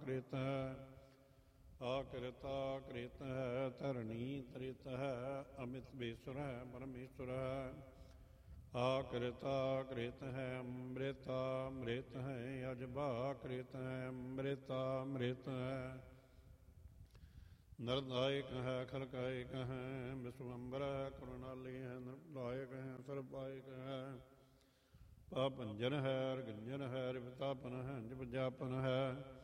ਕ੍ਰਿਤ ਹੈ। ਆਕ੍ਰਿਤਾ ਕ੍ਰਿਤ ਹੈ ਧਰਣੀ ਤ੍ਰਿਤ ਹੈ। ਅਮਿਤ ਬੇਸੁਰ ਹੈ ਪਰਮੇਸ਼ੁਰ ਹੈ। ਆਕ੍ਰਿਤਾ ਕ੍ਰਿਤ ਹੈ ਅੰਮ੍ਰਿਤਾ ਅੰਮ੍ਰਿਤ ਹੈ। ਅਜਬਾ ਕ੍ਰਿਤ ਹੈ ਅੰਮ੍ਰਿਤਾ ਅੰਮ੍ਰਿਤ ਹੈ। ਨਰਦਾਇਕ ਹੈ ਖਲਕਾਇਕ ਹੈ। ਵਿਸ਼ਵੰਬਰ ਹੈ ਕਰੁਣਾਲੀ ਹੈ। ਨਿਰਭਲਾਇਕ ਹੈ ਸਰਬਾਇਕ ਹੈ। ਪਾਪੰਜਨ ਹੈ ਰਗੰਜਨ ਹੈ ਰਿਵਤਾਪਨ ਹੈ ਜਪਜਾਪਨ ਹੈ।